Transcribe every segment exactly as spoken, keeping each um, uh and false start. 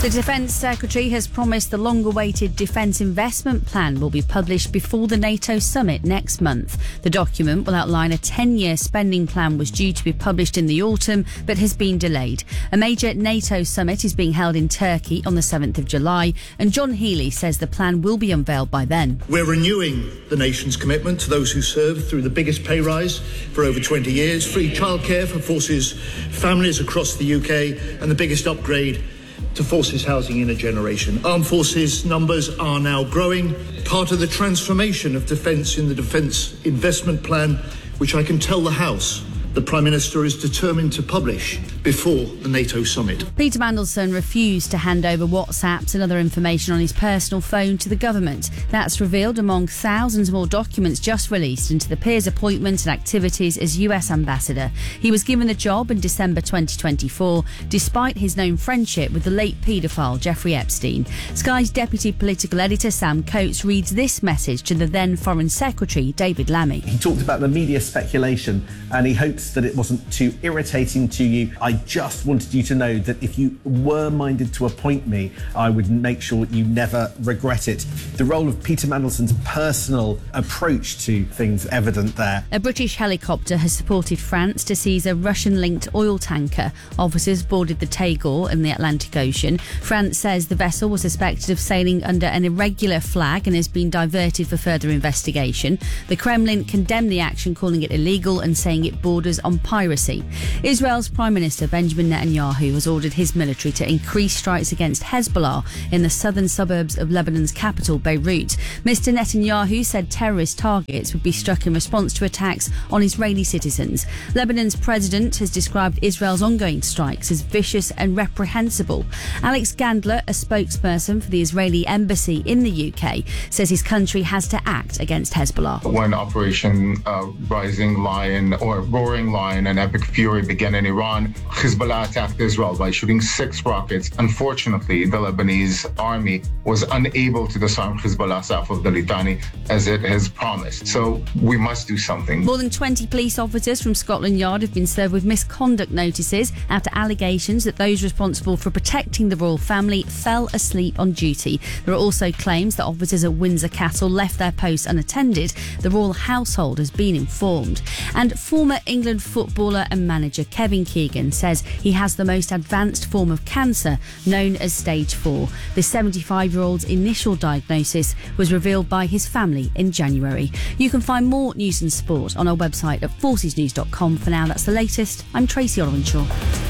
The Defence Secretary has promised the long-awaited Defence Investment Plan will be published before the NATO summit next month. The document will outline a ten-year spending plan was due to be published in the autumn, but has been delayed. A major NATO summit is being held in Turkey on the seventh of July, and John Healey says the plan will be unveiled by then. We're renewing the nation's commitment to those who serve through the biggest pay rise for over twenty years, free childcare for forces families across the U K, and the biggest upgrade to forces housing in a generation. Armed forces numbers are now growing, part of the transformation of defence in the Defence Investment Plan, which I can tell the House the Prime Minister is determined to publish before the NATO summit. Peter Mandelson refused to hand over WhatsApps and other information on his personal phone to the government. That's revealed among thousands more documents just released into the peer's appointment and activities as U S Ambassador. He was given the job in December twenty twenty-four, despite his known friendship with the late paedophile Jeffrey Epstein. Sky's deputy political editor Sam Coates reads this message to the then Foreign Secretary David Lammy. He talked about the media speculation and he hopes that it wasn't too irritating to you. I just wanted you to know that if you were minded to appoint me, I would make sure you never regret it. The role of Peter Mandelson's personal approach to things evident there. A British helicopter has supported France to seize a Russian-linked oil tanker. Officers boarded the Tagore in the Atlantic Ocean. France says the vessel was suspected of sailing under an irregular flag and has been diverted for further investigation. The Kremlin condemned the action, calling it illegal and saying it borders on piracy. Israel's Prime Minister Benjamin Netanyahu has ordered his military to increase strikes against Hezbollah in the southern suburbs of Lebanon's capital, Beirut. Mister Netanyahu said terrorist targets would be struck in response to attacks on Israeli citizens. Lebanon's president has described Israel's ongoing strikes as vicious and reprehensible. Alex Gandler, a spokesperson for the Israeli embassy in the U K, says his country has to act against Hezbollah. When Operation uh, Rising Lion or Roaring Lion and Epic Fury began in Iran, Hezbollah attacked Israel by shooting six rockets. Unfortunately, the Lebanese army was unable to disarm Hezbollah south of the Litani as it has promised. So we must do something. More than twenty police officers from Scotland Yard have been served with misconduct notices after allegations that those responsible for protecting the royal family fell asleep on duty. There are also claims that officers at Windsor Castle left their posts unattended. The royal household has been informed. And former England footballer and manager Kevin Keegan says he has the most advanced form of cancer, known as stage four. The seventy-five-year-old's initial diagnosis was revealed by his family in January. You can find more news and sport on our website at forces news dot com. For now, that's the latest. I'm Tracy Ollinshaw.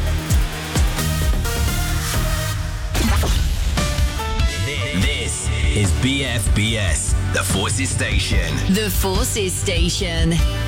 This is B F B S, the Forces Station. The Forces Station.